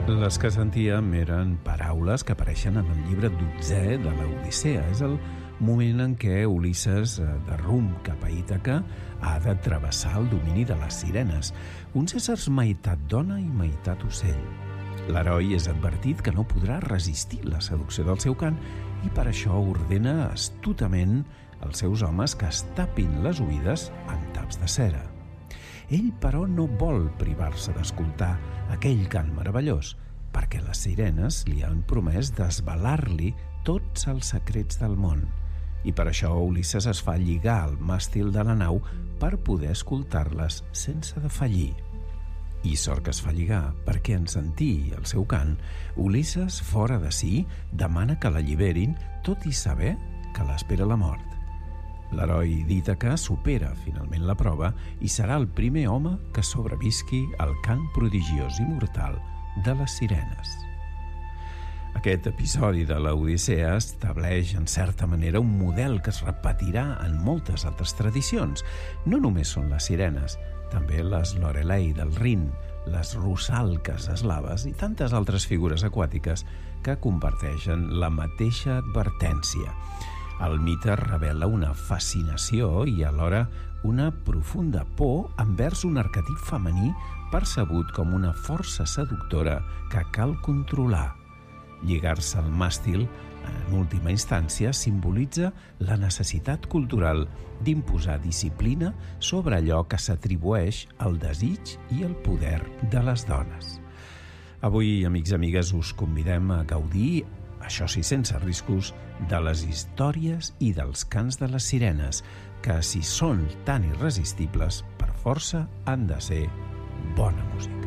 Les que sentíem eren paraules que apareixen en el llibre 12è de l'Odissea. És el moment en què Ulisses, de rumb cap a Ítaca, ha de travessar el domini de les sirenes, uns éssers meitat dona i meitat ocell. L'heroi és advertit que no podrà resistir la seducció del seu cant i per això ordena astutament als seus homes que es tapin les oïdes amb taps de cera. Ell, però, no vol privar-se d'escoltar aquell cant meravellós, perquè les sirenes li han promès desvelar-li tots els secrets del món. I per això Ulisses es fa lligar al màstil de la nau per poder escoltar-les sense defallir. I sort que es fa lligar, perquè en sentir el seu cant, Ulisses, fora de si, demana que l'alliberin, tot i saber que l'espera la mort. L'heroi d'Ítaca supera finalment la prova i serà el primer home que sobrevisqui al cant prodigiós i mortal de les sirenes. Aquest episodi de l'Odissea estableix, en certa manera, un model que es repetirà en moltes altres tradicions. No només són les sirenes, també les Lorelei del Rin, les russalques eslaves i tantes altres figures aquàtiques que comparteixen la mateixa advertència. El mite revela una fascinació i alhora una profunda por envers un arquetip femení percebut com una força seductora que cal controlar. Lligar-se al màstil, en última instància, simbolitza la necessitat cultural d'imposar disciplina sobre allò que s'atribueix al desig i el poder de les dones. Avui, amics i amigues, us convidem a gaudir, això sí sense riscos, de les històries i dels cants de les sirenes, que si són tan irresistibles, per força han de ser bona música.